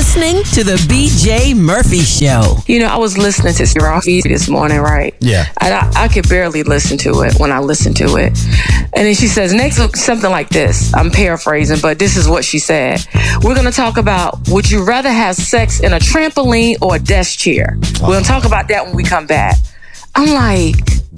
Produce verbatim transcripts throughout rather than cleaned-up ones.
listening to the B J Murphy Show. You know, I was listening to Rafi this morning, right? Yeah. And I, I could barely listen to it when I listened to it. And then she says, next, something like this. I'm paraphrasing, but this is what she said. We're going to talk about, would you rather have sex in a trampoline or a desk chair? Wow. We're going to talk about that when we come back. I'm like,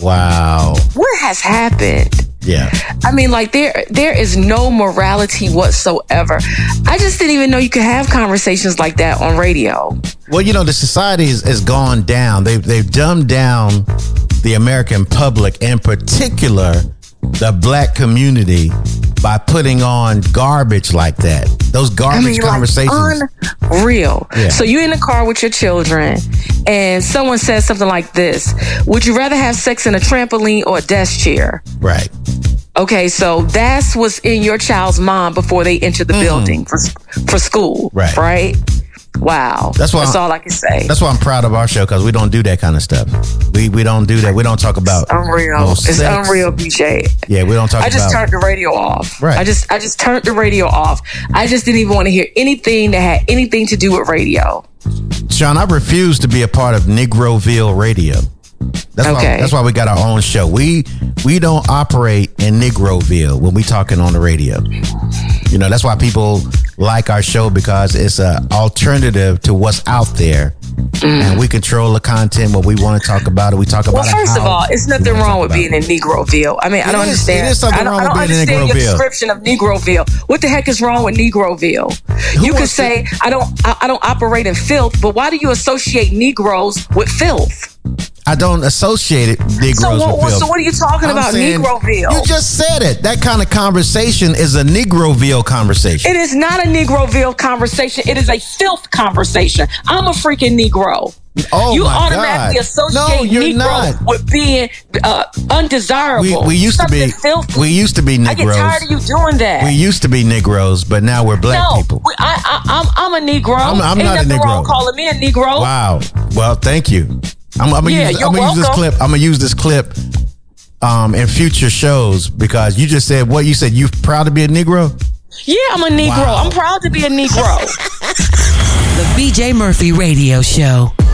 wow. What has happened? Yeah. I mean, like, there there is no morality whatsoever. I just didn't even know you could have conversations like that on radio. Well, you know, the society has, has gone down. They've, they've dumbed down the American public, in particular, the black community, by putting on garbage like that. Those garbage I mean, conversations. Like unreal. Yeah. So you're in the car with your children and someone says something like this. Would you rather have sex in a trampoline or a desk chair? Right. Okay, so that's what's in your child's mind before they enter the mm. building for, for school. Right. Right? Wow. That's, why that's all I can say. That's why I'm proud of our show, because we don't do that kind of stuff. We we don't do that. We don't talk about it's unreal. No it's sex. Unreal, B J. Yeah, we don't talk about I just about, turned the radio off. Right. I just I just turned the radio off. I just didn't even want to hear anything that had anything to do with radio. Sean, I refuse to be a part of Negroville Radio. That's okay. why that's why we got our own show. We we don't operate in Negroville when we talking on the radio. You know, that's why people like our show, because it's an alternative to what's out there. Mm. And we control the content, what we want to talk about. It. We talk about Well, first of all, it's nothing wrong with being in Negroville. I mean, it I don't is, understand. It is something I don't, wrong I don't with being understand in your Negroville. description of Negroville. What the heck is wrong with Negroville? Who you could say, to- I don't I, I don't operate in filth, but why do you associate Negroes with filth? I don't associate it Negroes so what, with filth. So what are you talking I'm about, saying, Negroville? You just said it. That kind of conversation is a Negroville conversation. It is not a Negroville conversation. It is a filth conversation. I'm a freaking Negro. Oh you my automatically God. associate no, you're Negro not. with being uh, undesirable. We, we used Something to be. filthy. We used to be Negroes. I get tired of you doing that. We used to be Negroes, but now we're black no, people. We, I, I, I'm, I'm a Negro. I'm, I'm Ain't not a nothing Negro. wrong calling me a Negro. Wow. Well, thank you. I'm, I'm gonna yeah, use. you're I'm gonna use this welcome. clip. I'm gonna use this clip um, in future shows, because you just said what you said. You proud to be a Negro? Yeah, I'm a Negro. Wow. I'm proud to be a Negro. The B J Murphy Radio Show.